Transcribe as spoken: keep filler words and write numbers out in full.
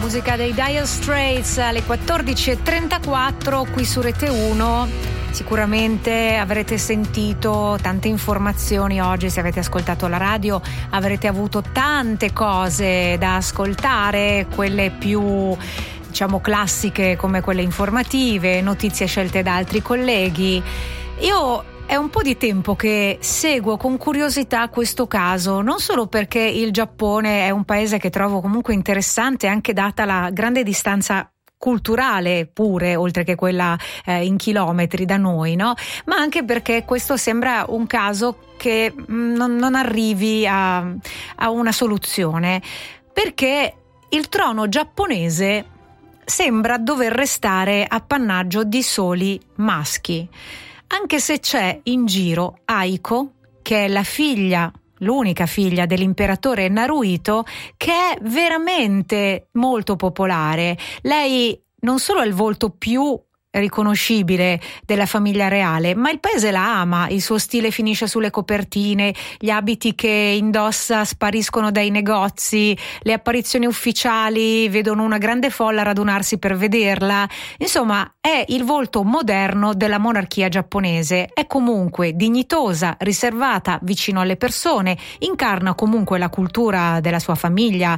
musica dei Dire Straits alle quattordici e trentaquattro qui su Rete uno. Sicuramente avrete sentito tante informazioni oggi, se avete ascoltato la radio avrete avuto tante cose da ascoltare, quelle più diciamo classiche come quelle informative, notizie scelte da altri colleghi. Io è un po' di tempo che seguo con curiosità questo caso, non solo perché il Giappone è un paese che trovo comunque interessante, anche data la grande distanza culturale pure, oltre che quella eh, in chilometri da noi, no? Ma anche perché questo sembra un caso che mh, non, non arrivi a, a una soluzione, perché il trono giapponese sembra dover restare appannaggio di soli maschi. Anche se c'è in giro Aiko, che è la figlia, l'unica figlia dell'imperatore Naruhito, che è veramente molto popolare. Lei non solo ha il volto più riconoscibile della famiglia reale, ma il paese la ama, il suo stile finisce sulle copertine, gli abiti che indossa spariscono dai negozi, le apparizioni ufficiali vedono una grande folla radunarsi per vederla. Insomma, è il volto moderno della monarchia giapponese, è comunque dignitosa, riservata, vicino alle persone, incarna comunque la cultura della sua famiglia,